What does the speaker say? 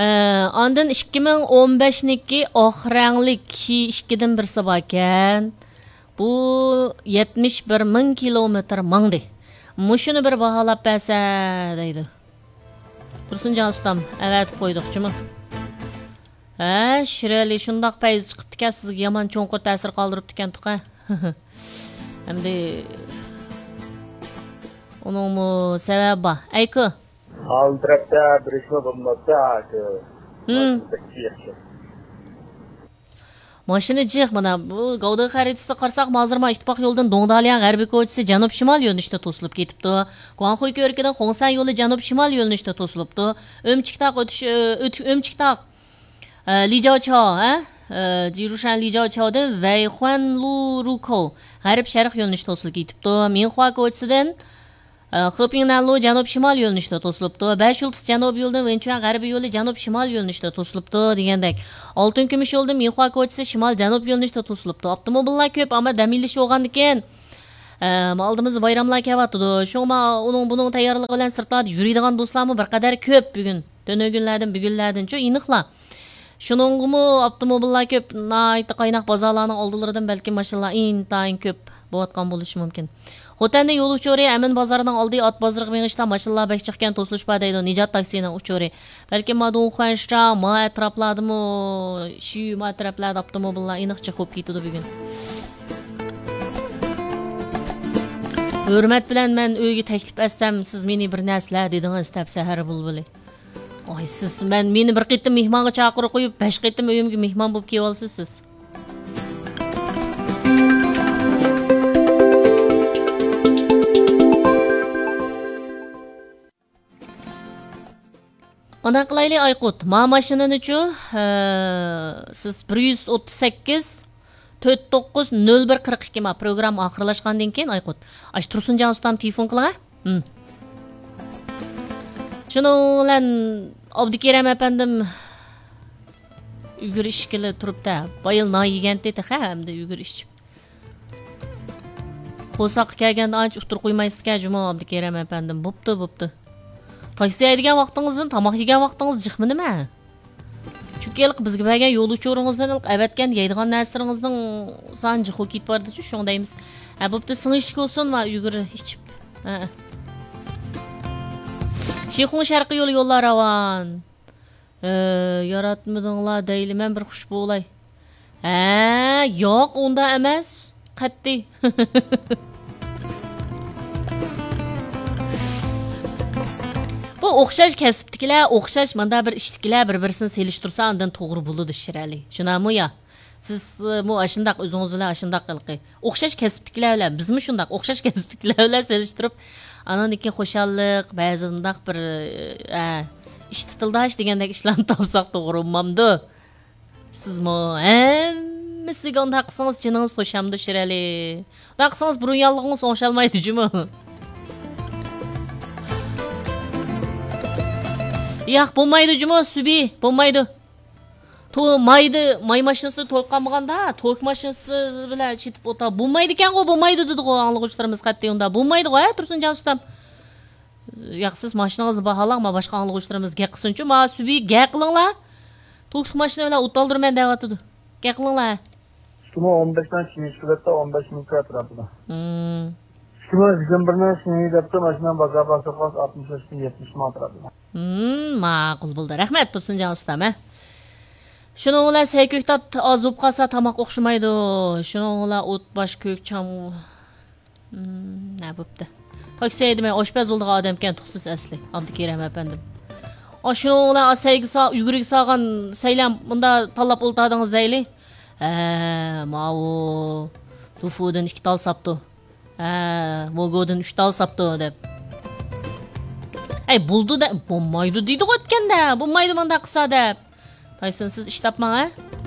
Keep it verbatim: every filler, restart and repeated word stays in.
Ondan ikki ming o'n beshniki oq ranglik ikkidan birsi bor ekan. Bu yetmish bir ming kilometr mangdi. Mushuni bir baholab bersa deydi. Tursunjon ustam, avatib qo'ydiqchimi? Ha, Shirali shundoq payz chiqibdi ekan, sizga yomon cho'nqur ta'sir qoldiribdi ekan tuqa. Hamda uningmi sababi bor. Ayku. Altrapda birishma bo'lmasa, Hmm. Mashina jiq mana bu Gavda xaritasida qarsak, hozirma ittifoq yo'ldan Dongdalian g'arbiy ko'chasi janub-shimol yo'nalishida to'silib ketibdi. Guanxuy ko'rikidan Xongsan yo'li janub-shimol yo'nalishida to'silibdi. O'mchiktoq o'tish O'mchiktoq Lijiaochao, ha? Jirushan Lijiaochaodan Weixuanlu Rukou g'arb-sharq yo'nalishida to'silib ketibdi. Minhua ko'chasidan Xipingdanlu janub-shimol yo'nalishida to'silibdi. besh yulduz janub yo'lidan Wenchuan g'arbiy yo'li janub-shimol yo'nalishida to'silibdi degandek. Oltin kumush yo'lda Minhua ko'chasi shimol-janub yo'nalishida to'silibdi. Avtomobillar ko'p, ammo damilish bo'lgan ekan. Oldimiz bayramlar kelyapti. Shoma uning buning tayyorligi bilan sirtlarda yuradigan do'stlarmi bir qadar ko'p bugun. To'nogunlardan bugunlardan-chi iniqlar. Shuningmi avtomobillar ko'p, nayta qaynoq bozorlarning oldilaridan balki mashinalar intayin ko'p bo'layotgan bo'lishi mumkin. Xotanning yo'l uchori Amin bozorining oldi ot bozoriga minishda mashinalar bek chiqqan to'silish bor deydi. Nijot taksining uchori. Balki Madun Xuanshra ma atrofladimi, shu ma atroflarda avtomobillar iniqcha ko'p ketdi bugun. Hurmat bilan men uyga taklif etsam, siz meni bir narsalar dedingiz, tab sahar bulbuli. Oy, siz men meni bir qitim mehmonga chaqirib qo'yib, besh qitim uyimga mehmon bo'lib kelib olsiz siz. Ona qilayli Ayqut, ma mashinani-chu, siz bir yuz o'ttiz sakkiz to'rt to'qqiz nol bir qirq ikki ma program oxirlashgandan keyin Ayqut. Ash Tursunjon ustam telefon qiling-a? Hm. Shuning bilan Abdukeram apandim uygur ishkili turibdi. Bayil non yegan dedi, ha, hamda uygur ishib. Qo'saq kelganda ancha o'tirib qo'ymaysizga, Juma Abdukeram apandim. Bo'pti, bo'pti. Taksi aydigan vaqtingizdan tamoq yegan vaqtingiz jiqmi nima? Chunki bizga bergan yo'l uchuringizdan avatgan yeydigan narsaringizning san jiqo ketib bordi-chu, shundaymiz. Ha, bo'pti, sinishlik bo'lsin va uygur ichib. Ha. Shixun sharqiy yo'l yo'llar ravon. Yaratmadinglar deyli, men bir xush bo'lay. Ha, yo'q, unda emas. Qat'iy. Bu o'xshash kasbdikilar, o'xshash manda bir ishdikilar bir-birini selishtirsa, undan to'g'ri bo'ladi Shirali. Shunami ya? Siz mu ashundaq o'zingiz bilan ashundaq qilqi. O'xshash kasbdikilar bilan bizmi shundaq o'xshash kasbdikilar bilan selishtirib, ananiki xo'shallik, ba'zindaq bir ish titildash degandek ishlarni topsaq to'g'ri bo'lmamdi. Sizmi hammasiga undaq qilsangiz jiningiz xo'shamdi Shirali. Undaq qilsangiz burun yollig'ingiz o'xshalmaydi jumi. Yo'q, bo'lmaydi juma subi, bo'lmaydi. To maydi, may mashinasi to'yqanmaganda, to'yq mashinasi bilan chetib o'ta. Bo'lmaydi ekan, o bo'lmaydi dedi qo'y anglag'uvchilarimiz qat'iy unda. Bo'lmaydi qo'y, Tursunjon ustam. Yo'q, siz mashinangizni baholang, men boshqa anglag'uvchilarimiz ga qilsin-chu, men subi ga qilinglar. To'yq mashina bilan o'toldirman deyapti. Ga qilinglar. Shuma o'n besh dan chiqibdi, o'n besh ming atrofida. Hmm. Shuma yigirma bir dan chiqibdi, mashina bozor bosib oltmish dan yetmish ming atrofida. Hmm, ma'qul bo'ldi. Rahmat Tursunjon ustam, ha. Shuning bilan sayko'ktat ozib qolsa tamoq o'xshamaydi. Shuning bilan o't bosh ko'kcham. Hmm, nima bo'pti? Taksi edimay oshpaz bo'lgan odam ekan, tuxsiz asli. Abdukeram apandim. O shuning bilan asayga so yuguriga solgan saylam bunda tanlab o'ltadingiz deyli. Ha, ma'u tufudan ikki tal sapdi. Ha, mogodan uch tal sapdi deb. Ay, buldu da bo'lmaydi deydi o'tganda. Bo'lmaydi bunda qilsa deb. Tayson siz ish topmang, ha?